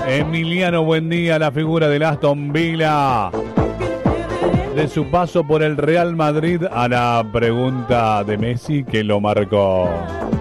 Emiliano Buendía, la figura del Aston Villa. De su paso por el Real Madrid a la pregunta de Messi que lo marcó.